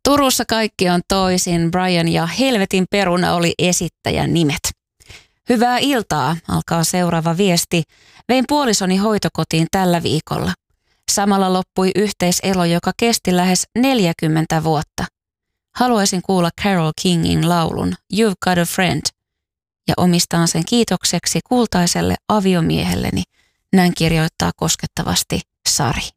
Turussa kaikki on toisin. Brian ja Helvetin peruna oli esittäjän nimet. Hyvää iltaa, alkaa seuraava viesti. Vein puolisoni hoitokotiin tällä viikolla. Samalla loppui yhteiselo, joka kesti lähes 40 vuotta. Haluaisin kuulla Carole Kingin laulun You've Got a Friend ja omistaan sen kiitokseksi kultaiselle aviomiehelleni. Näin kirjoittaa koskettavasti Sari.